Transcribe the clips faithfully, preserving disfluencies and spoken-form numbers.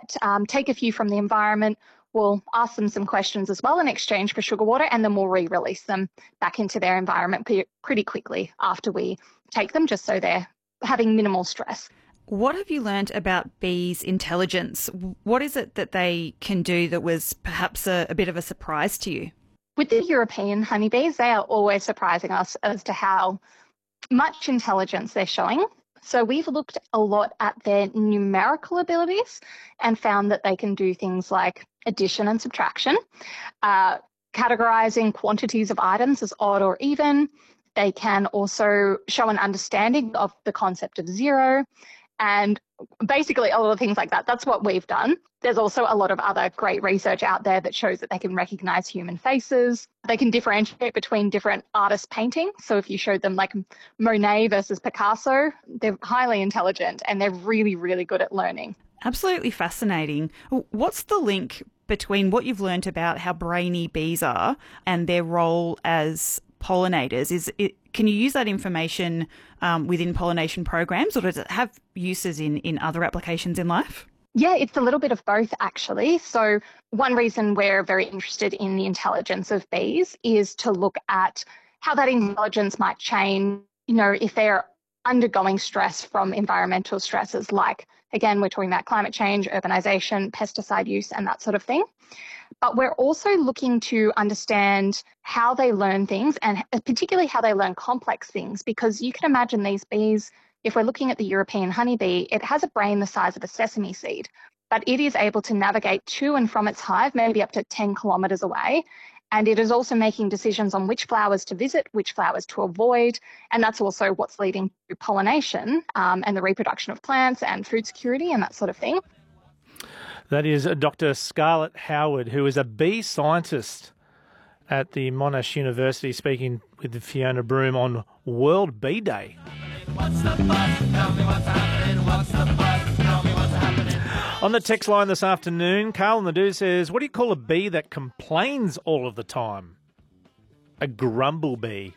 um, take a few from the environment. We'll ask them some questions as well in exchange for sugar water, and then we'll re-release them back into their environment pretty quickly after we take them, just so they're having minimal stress. What have you learned about bees' intelligence? What is it that they can do that was perhaps a, a bit of a surprise to you? With the European honeybees, they are always surprising us as to how much intelligence they're showing. So we've looked a lot at their numerical abilities and found that they can do things like addition and subtraction, uh, categorizing quantities of items as odd or even. They can also show an understanding of the concept of zero, and basically a lot of things like that. That's what we've done. There's also a lot of other great research out there that shows that they can recognize human faces. They can differentiate between different artists' paintings. So if you showed them like Monet versus Picasso, they're highly intelligent and they're really, really good at learning. Absolutely fascinating. What's the link between what you've learned about how brainy bees are and their role as pollinators? Is it, can you use that information um, within pollination programs, or does it have uses in, in other applications in life? Yeah, it's a little bit of both, actually. So one reason we're very interested in the intelligence of bees is to look at how that intelligence might change, you know, if they're undergoing stress from environmental stresses like, again, we're talking about climate change, urbanization, pesticide use, and that sort of thing. But we're also looking to understand how they learn things, and particularly how they learn complex things, because you can imagine these bees, if we're looking at the European honeybee, it has a brain the size of a sesame seed, but it is able to navigate to and from its hive, maybe up to ten kilometres away. And it is also making decisions on which flowers to visit, which flowers to avoid. And that's also what's leading to pollination um, and the reproduction of plants and food security and that sort of thing. That is Doctor Scarlett Howard, who is a bee scientist at the Monash University, speaking with Fiona Broome on World Bee Day. What's the buzz? Tell me what's happening. What's the buzz? Tell me what's happening. On the text line this afternoon, Carl in the Do says, what do you call a bee that complains all of the time? A grumblebee.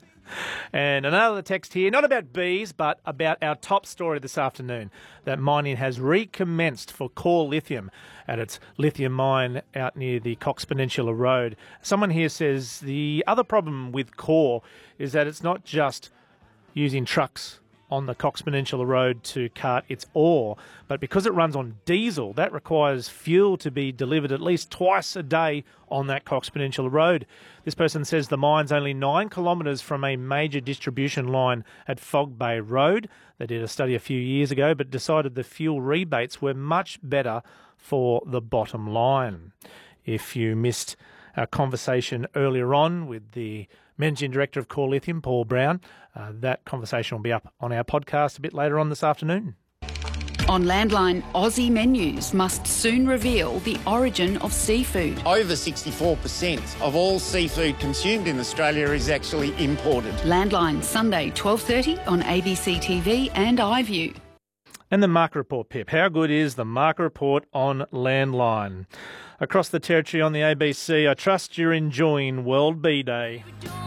And another text here, not about bees, but about our top story this afternoon, that mining has recommenced for Core Lithium at its lithium mine out near the Cox Peninsula Road. Someone here says the other problem with Core is that it's not just using trucks on the Cox Peninsula Road to cart its ore, but because it runs on diesel, that requires fuel to be delivered at least twice a day on that Cox Peninsula Road. This person says the mine's only nine kilometres from a major distribution line at Fog Bay Road. They did a study a few years ago, but decided the fuel rebates were much better for the bottom line. If you missed our conversation earlier on with the Managing Director of Core Lithium, Paul Brown, uh, that conversation will be up on our podcast a bit later on this afternoon. On Landline, Aussie menus must soon reveal the origin of seafood. Over sixty-four percent of all seafood consumed in Australia is actually imported. Landline, Sunday, twelve thirty on A B C T V and iView. And the Market Report, Pip. How good is the Market Report on Landline? Across the territory on the A B C, I trust you're enjoying World Bee Day.